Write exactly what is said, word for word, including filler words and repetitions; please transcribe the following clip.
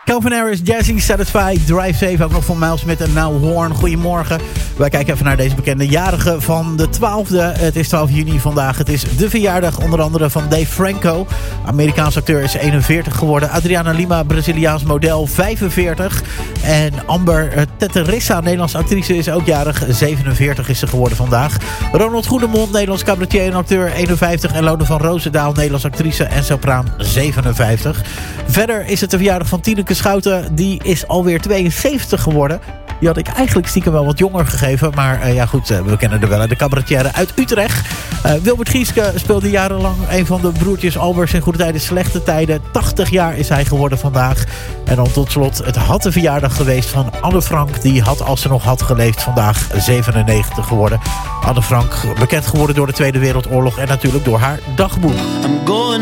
Calvin Harris, Jazzy, Satisfied, Drive Safe. Ook nog van Miles Smith en Now Horn. Goedemorgen. Wij kijken even naar deze bekende jarige van de twaalfde. Het is twaalf juni vandaag. Het is de verjaardag onder andere van Dave Franco. Amerikaans acteur is eenenveertig geworden. Adriana Lima, Braziliaans model, vijfenveertig. En Amber Teterissa, Nederlandse actrice, is ook jarig. zevenenveertig is ze geworden vandaag. Ronald Goedemond, Nederlands cabaretier en acteur, eenenvijftig. En Lone van Roosendaal, Nederlands actrice en sopraan, zevenenvijftig. Verder is het de verjaardag van Tineke Schouten. Die is alweer tweeënzeventig geworden. Die had ik eigenlijk stiekem wel wat jonger gegeven. Maar uh, ja goed, uh, we kennen er wel. De cabaretière uit Utrecht. Uh, Wilbert Gieske speelde jarenlang een van de broertjes Albers in goede tijden, slechte tijden. tachtig jaar is hij geworden vandaag. En dan tot slot, het had de verjaardag geweest van Anne Frank. Die had, als ze nog had geleefd, vandaag zevenennegentig geworden. Anne Frank, bekend geworden door de Tweede Wereldoorlog en natuurlijk door haar dagboek.